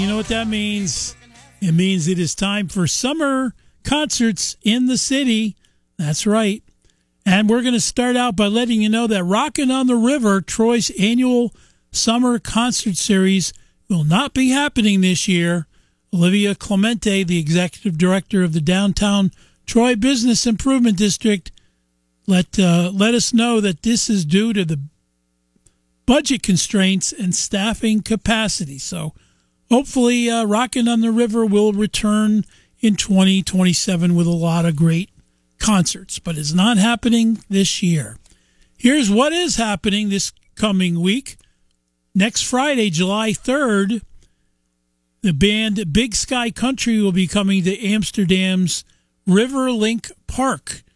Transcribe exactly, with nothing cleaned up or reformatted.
You know what that means? It means it is time for summer concerts in the city. That's right. And we're going to start out by letting you know that Rockin' on the River, Troy's annual summer concert series, will not be happening this year. Olivia Clemente, the executive director of the Downtown Troy Business Improvement District, let uh, let us know that this is due to the budget constraints and staffing capacity. So hopefully uh, Rockin' on the River will return in twenty twenty-seven with a lot of great concerts, but it's not happening this year. Here's what is happening this coming week. Next Friday, July third, the band Big Sky Country will be coming to Amsterdam's Riverlink Park.